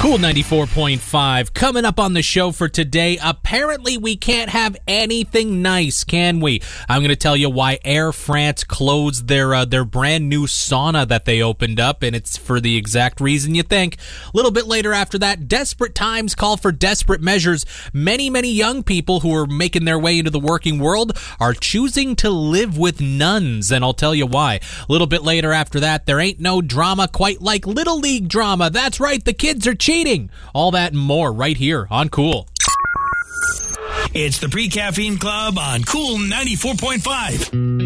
Cool 94.5. Coming up on the show for today, apparently we can't have anything nice, can we? I'm going to tell you why Air France closed their brand new sauna that they opened up, and it's for the exact reason you think. A little bit later after that, desperate times call for desperate measures. Many young people who are making their way into the working world are choosing to live with nuns, and I'll tell you why. A little bit later after that, there ain't no drama quite like Little League drama. That's right, the kids are cheating. All that and more right here on Cool. It's the Pre-Caffeine Club on Cool 94.5.